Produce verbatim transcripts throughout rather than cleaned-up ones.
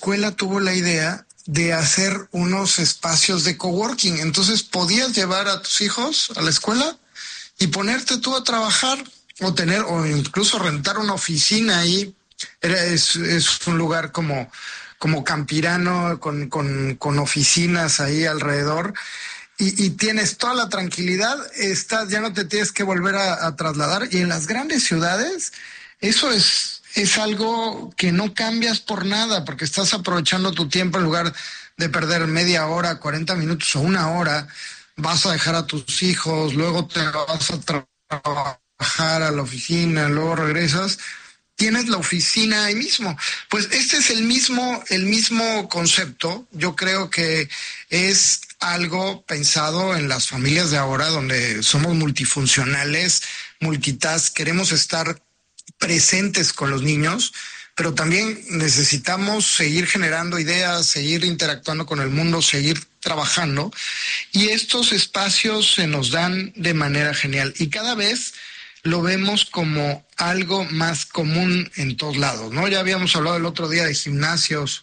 escuela tuvo la idea de hacer unos espacios de coworking. Entonces podías llevar a tus hijos a la escuela y ponerte tú a trabajar o tener, o incluso rentar una oficina ahí. Era, es, es un lugar como, como campirano con, con, con oficinas ahí alrededor. Y, y tienes toda la tranquilidad, estás, ya no te tienes que volver a, a trasladar. Y en las grandes ciudades, eso es, es algo que no cambias por nada, porque estás aprovechando tu tiempo en lugar de perder media hora, cuarenta minutos o una hora. Vas a dejar a tus hijos, luego te vas a trabajar a la oficina, luego regresas. Tienes la oficina ahí mismo. Pues este es el mismo, el mismo concepto. Yo creo que es algo pensado en las familias de ahora, donde somos multifuncionales, multitask, queremos estar presentes con los niños, pero también necesitamos seguir generando ideas, seguir interactuando con el mundo, seguir trabajando. Y estos espacios se nos dan de manera genial. Y cada vez lo vemos como algo más común en todos lados, ¿no? Ya habíamos hablado el otro día de gimnasios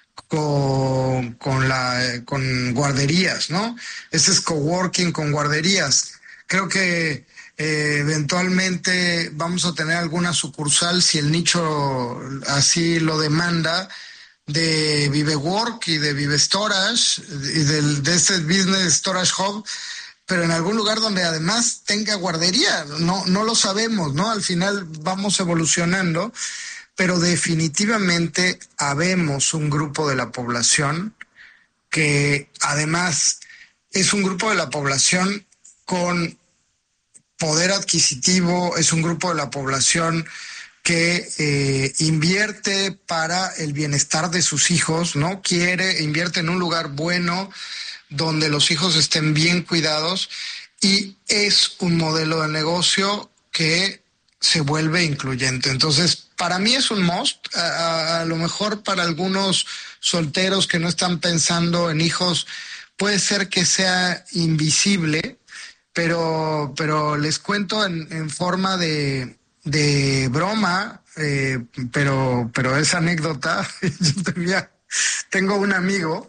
con, con, la, con guarderías, ¿no? Ese es coworking con guarderías. Creo que eh, eventualmente vamos a tener alguna sucursal, si el nicho así lo demanda, de ViveWork y de Vive Storage y del, de este Business Storage Hub, pero en algún lugar donde además tenga guardería. No, no lo sabemos, ¿no? Al final vamos evolucionando, pero definitivamente habemos un grupo de la población que además es un grupo de la población con poder adquisitivo, es un grupo de la población que eh, invierte para el bienestar de sus hijos, ¿no? Quiere, invierte en un lugar bueno, donde los hijos estén bien cuidados, y es un modelo de negocio que se vuelve incluyente. Entonces, para mí es un must. A, a, a lo mejor para algunos solteros que no están pensando en hijos, puede ser que sea invisible, pero, pero les cuento en, en forma de, de broma, eh, pero, pero es anécdota. Yo tenía, tengo un amigo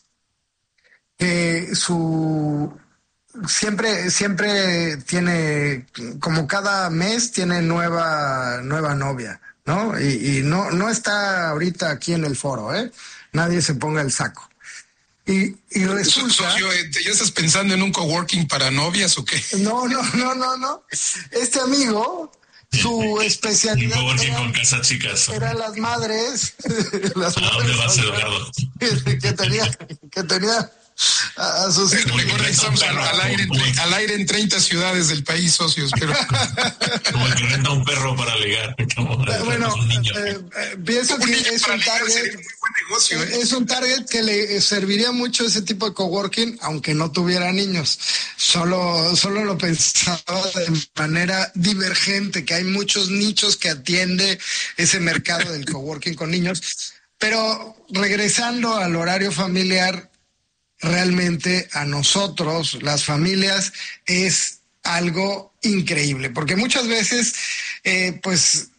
que su siempre siempre tiene, como cada mes tiene nueva nueva novia, ¿no? Y, y no no está ahorita aquí en el foro, ¿eh? Nadie se ponga el saco. Y, y resulta... Socio, ¿ya estás pensando en un coworking para novias o qué? No, no, no, no, no. Este amigo, su especialidad un coworking era, con casa chicas. eran las madres. Las ¿A dónde vas, Eduardo? Que, que tenía, que tenía a, a sus hijos. Estamos al, al, aire en, al aire en treinta ciudades del país, socios, pero... Como el que renta un perro para ligar. Como bueno, un niño. Eh, eh, pienso un que niño es para un ligar target, sería un muy buen negocio, ¿eh? Es un target que le serviría mucho ese tipo de coworking, aunque no tuviera niños. Solo, solo lo pensaba de manera divergente, que hay muchos nichos que atiende ese mercado del coworking con niños. Pero regresando al horario familiar, realmente a nosotros, las familias, es algo increíble, porque muchas veces, eh, pues,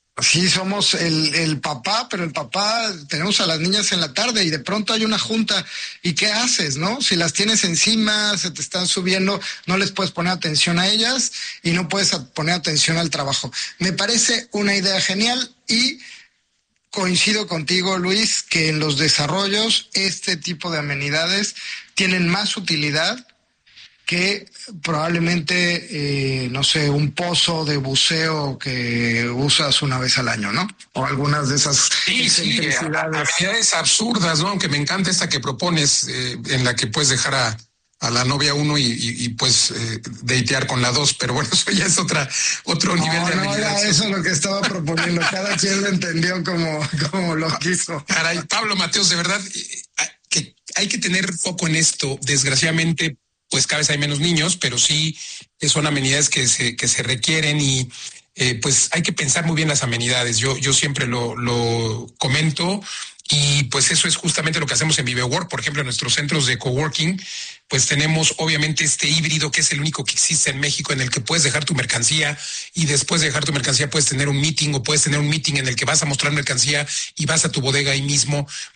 sí somos el, el papá, pero el papá, tenemos a las niñas en la tarde y de pronto hay una junta, ¿y qué haces, no? Si las tienes encima, se te están subiendo, no les puedes poner atención a ellas y no puedes poner atención al trabajo. Me parece una idea genial y coincido contigo, Luis, que en los desarrollos este tipo de amenidades tienen más utilidad que probablemente, eh, no sé, un pozo de buceo que usas una vez al año, ¿no? O algunas de esas sí, sí, amenidades absurdas, ¿no? Aunque me encanta esta que propones, eh, en la que puedes dejar a, a la novia uno y, y, y pues eh, datear con la dos, pero bueno, eso ya es otra otro no, nivel de no, amenidades. No, eso es lo que estaba proponiendo, cada quien lo entendió como, como lo quiso. Caray, Pablo Mateos, de verdad, que hay que tener foco en esto. Desgraciadamente, pues cada vez hay menos niños, pero sí son amenidades que se, que se requieren y eh, pues hay que pensar muy bien las amenidades. Yo, yo siempre lo, lo comento y pues eso es justamente lo que hacemos en ViveWork. Por ejemplo, en nuestros centros de coworking, pues tenemos obviamente este híbrido que es el único que existe en México, en el que puedes dejar tu mercancía y después de dejar tu mercancía puedes tener un meeting o puedes tener un meeting en el que vas a mostrar mercancía y vas a tu bodega ahí mismo.